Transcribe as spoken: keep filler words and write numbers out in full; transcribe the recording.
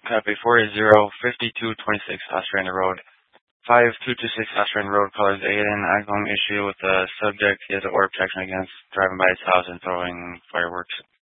Copy four eight zero, fifty-two twenty-six Ostrander Road. five two two six Ostrander Road, callers Aiden. Ongoing issue with the subject. He has an order protection against driving by his house and throwing fireworks.